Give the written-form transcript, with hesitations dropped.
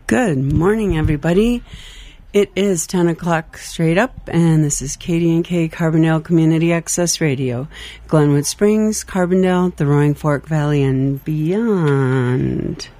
Good morning, everybody. It is 10 o'clock straight up, and this is KD&K Carbondale Community Access Radio. Glenwood Springs, Carbondale, the Roaring Fork Valley, and beyond.